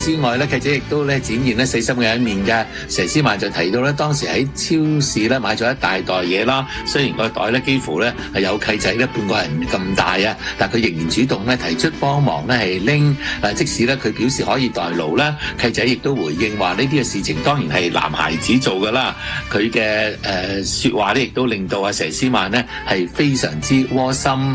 之外咧，記者亦都咧展現咧細心嘅一面嘅。佘詩曼就提到咧，當時喺超市咧買咗一大袋嘢啦，雖然個袋咧幾乎咧係有契仔咧半個人咁大啊，但佢仍然主動咧提出幫忙咧係拎，即使咧佢表示可以代勞啦，契仔亦都回應話呢啲嘅事情當然係男孩子做㗎啦。佢嘅説話咧亦都令到阿佘詩曼咧係非常之窩心。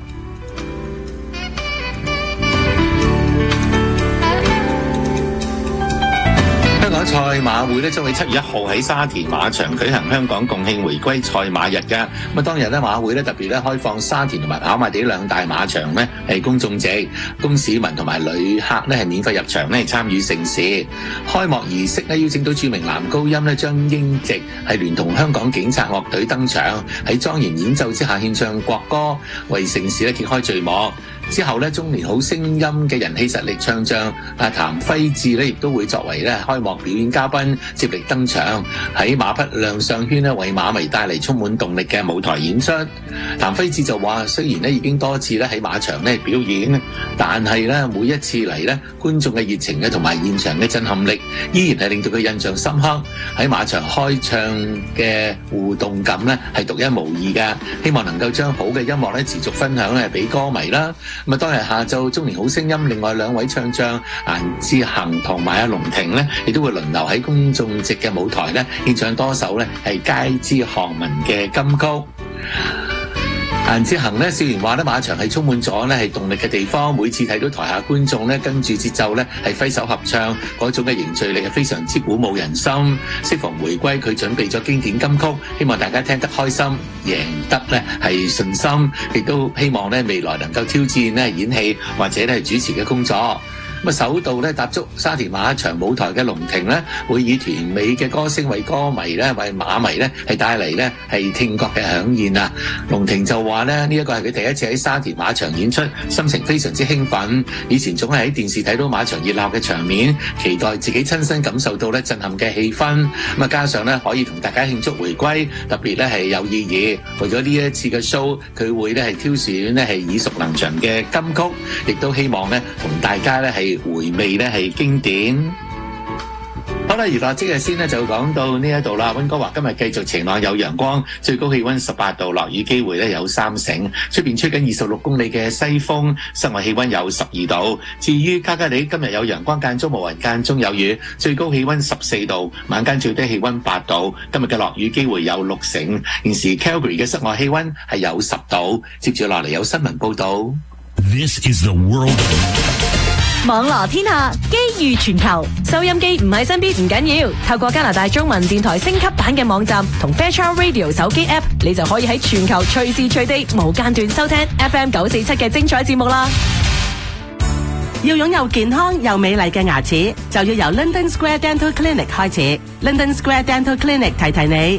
香港賽馬會咧將會7月1號喺沙田馬場舉行香港共慶回歸賽馬日㗎。咁當日咧馬會咧特別咧開放沙田同埋跑馬地兩大馬場咧係公眾席，供市民同埋旅客咧係免費入場咧參與盛事。開幕儀式咧邀請到著名男高音咧張英直係聯同香港警察樂隊登場，喺莊嚴演奏之下獻唱國歌，為盛事咧揭開序幕。之後咧，中年好聲音嘅人氣實力唱將譚輝智咧，亦都會作為咧開幕表演嘉賓接力登場，喺馬匹亮相圈咧，為馬迷帶嚟充滿動力嘅舞台演出。譚輝智就話：雖然咧已經多次咧喺馬場咧表演，但係咧每一次嚟咧，觀眾嘅熱情嘅同埋現場嘅震撼力，依然係令到佢印象深刻。喺馬場開唱嘅互動感咧係獨一無二嘅，希望能夠將好嘅音樂咧持續分享咧俾歌迷啦。咁啊，當日下晝中年好聲音另外兩位唱將顏志恒同埋阿龍庭咧，亦都會輪流喺公眾席嘅舞台咧獻唱多首咧係街知巷聞嘅金曲。顏志恒咧笑言話咧馬場係充滿咗咧係動力嘅地方，每次睇到台下觀眾咧跟住節奏咧係揮手合唱，嗰種嘅凝聚力係非常之鼓舞人心。適逢回歸，佢準備咗經典金曲，希望大家聽得開心，贏得咧係信心，亦都希望咧未來能夠挑戰咧演戲或者咧主持嘅工作。咁啊，首度咧踏足沙田馬場舞台嘅龍庭咧，會以甜美嘅歌聲為歌迷咧、為馬迷咧係帶嚟咧係聽覺嘅饗宴啊！龍庭就話咧，呢一個係佢第一次喺沙田馬場演出，心情非常之興奮。以前總係喺電視睇到馬場熱鬧嘅場面，期待自己親身感受到咧震撼嘅氣氛。咁啊，加上咧可以同大家慶祝回歸，特別咧係有意義。為咗呢一次嘅 show， 佢會咧係挑選咧係耳熟能詳嘅金曲，亦都希望咧同大家咧係回味咧係經典。好啦，娛樂即日先咧就講到呢一度啦。溫哥華今日繼續晴朗有陽光，最高氣溫18度，落雨機會咧有3成。出邊吹緊26公里嘅西風，室外氣溫有12度。至於卡加里今日有陽光間中無雲間中有雨，最高氣溫14度，晚間最低氣溫8度。今日嘅落雨機會有6成。現時 Calgary 嘅室外氣溫係有10度。接住落嚟有新聞報道。 This is the world. 網羅天下，機遇全球。收音機唔喺身邊唔緊要，透過加拿大中文電台升級版嘅網站同 Fairchild Radio 手機 App， 你就可以喺全球隨時隨地無間斷收聽 FM 947嘅精彩節目啦。 要擁有健康又美麗嘅牙齒，就要由 London Square Dental Clinic 開始。London Square Dental Clinic 提提你，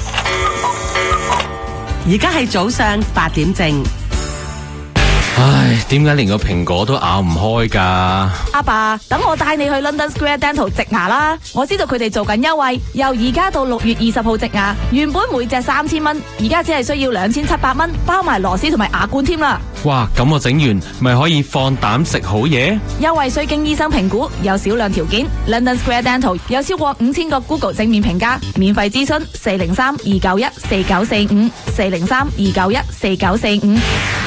而家係早上8點正。 唉，點解連個蘋果都咬唔開㗎？ 阿爸，等我帶你去 London Square Dental 植牙啦！我知道佢哋做緊優惠，由而家到6月20號植牙，原本每隻3000蚊，而家只係需要2700蚊，包埋螺絲同埋牙冠添啦！ 哇，咁我整完咪可以放膽食好嘢？ 優惠需經醫生評估，有少量條件。London Square Dental 有超過5000個 Google 正面評價，免費諮詢403-291-4945，403-291-4945。